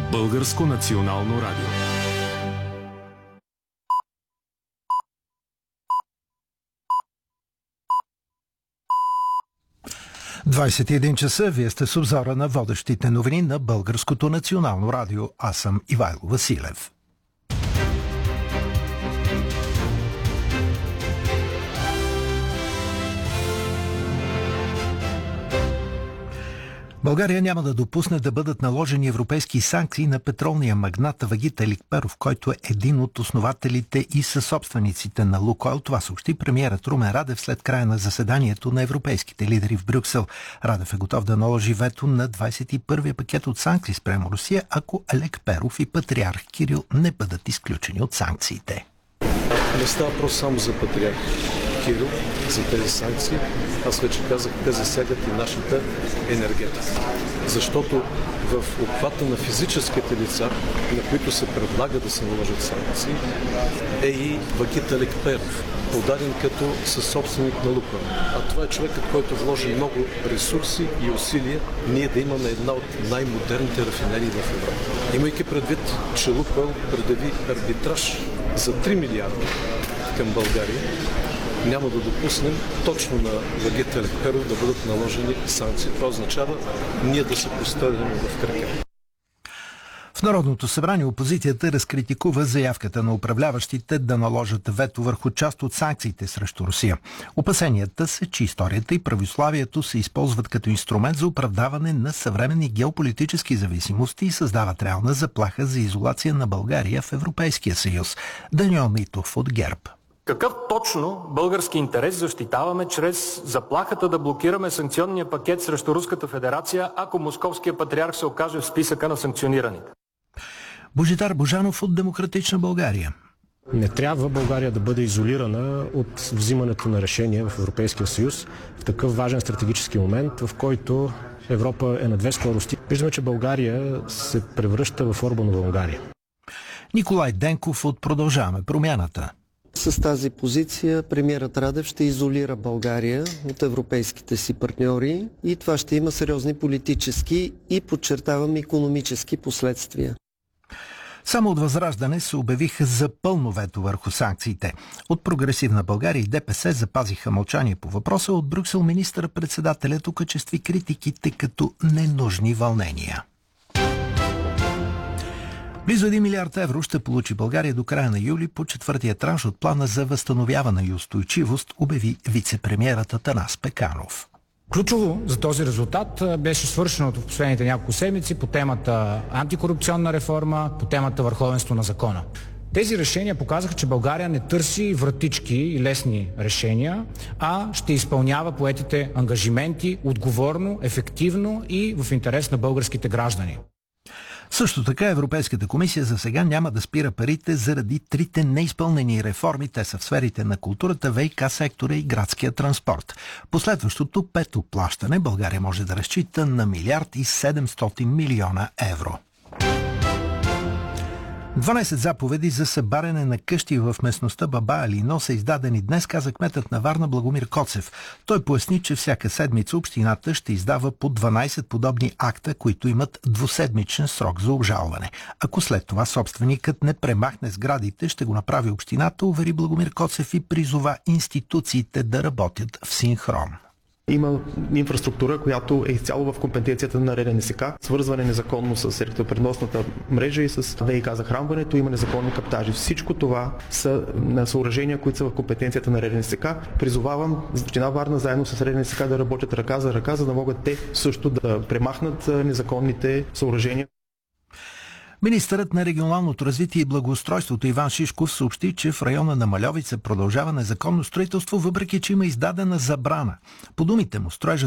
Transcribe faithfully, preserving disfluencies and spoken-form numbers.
Българско национално радио. двадесет и един часа, вие сте с обзора на водещите новини на Българското национално радио. Аз съм Ивайло Василев. България няма да допусне да бъдат наложени европейски санкции на петролния магнат Вагит Еликперов, който е един от основателите и съсобствениците на Лукойл. Това съобщи премиерът Румен Радев след края на заседанието на европейските лидери в Брюксел. Радев е готов да наложи вето на двадесет и първия пакет от санкции спрямо Русия, ако Еликперов и патриарх Кирил не бъдат изключени от санкциите. Не става просто само за патриарх Кирил, за тези санкции. Аз вече казах, те засягат и нашата енергетика. Защото в обхвата на физическите лица, на които се предлага да се наложат санкции, е и Вагит Еликперов, подаден като съсобственик на Лукойл. А това е човекът, който вложи много ресурси и усилия ние да имаме една от най-модерните рафинерии в Европа. Имайки предвид, че Лукойл предяви арбитраж за три милиарда към България, няма да допуснем точно на Вагит Еликперов да бъдат наложени санкции. Това означава ние да се поставим в крака. В Народното събрание опозицията разкритикува заявката на управляващите да наложат вето върху част от санкциите срещу Русия. Опасенията са, че историята и православието се използват като инструмент за оправдаване на съвременни геополитически зависимости и създават реална заплаха за изолация на България в Европейския съюз. Даниел Митов от ГЕРБ. Какъв точно български интерес защитаваме чрез заплахата да блокираме санкционния пакет срещу Руската федерация, ако московския патриарх се окаже в списъка на санкционираните? Божидар Божанов от Демократична България. Не трябва България да бъде изолирана от взимането на решения в Европейския съюз в такъв важен стратегически момент, в който Европа е на две скорости. Виждаме, че България се превръща в Орбанова Унгария. Николай Денков от Продължаваме промяната. С тази позиция премиерът Радев ще изолира България от европейските си партньори и това ще има сериозни политически и, подчертавам, икономически последствия. Само от Възраждане се обявиха за пълно вето върху санкциите. От Прогресивна България и ДПС запазиха мълчание по въпроса. От Брюксел министър-председателят окачестви критиките като ненужни вълнения. Близо един милиард евро ще получи България до края на юли по четвъртия транш от плана за възстановяване и устойчивост, обяви вице-премиерът Атанас Пеканов. Ключово за този резултат беше свършеното в последните няколко седмици по темата антикорупционна реформа, по темата върховенство на закона. Тези решения показаха, че България не търси вратички и лесни решения, а ще изпълнява поетите ангажименти отговорно, ефективно и в интерес на българските граждани. Също така Европейската комисия за сега няма да спира парите заради трите неизпълнени реформи. Те са в сферите на културата, ВиК сектора и градския транспорт. Последващото пето плащане България може да разчита на милиард и седемстотин милиона евро. дванадесет заповеди за събаряне на къщи в местността Баба Алино са издадени днес, каза кметът на Варна Благомир Коцев. Той поясни, че всяка седмица общината ще издава по дванадесет подобни акта, които имат двуседмичен срок за обжалване. Ако след това собственикът не премахне сградите, ще го направи общината, увери Благомир Коцев и призова институциите да работят в синхрон. Има инфраструктура, която е изцяло в компетенцията на РНСК. Свързване незаконно с електропреносната мрежа и с ВиК захранването, има незаконни каптажи. Всичко това са съоръжения, които са в компетенцията на РНСК. Призовавам община Варна заедно с РНСК да работят ръка за ръка, за да могат те също да премахнат незаконните съоръжения. Министърът на регионалното развитие и благоустройството Иван Шишков съобщи, че в района на Мальовица продължава незаконно строителство, въпреки че има издадена забрана. По думите му, строежът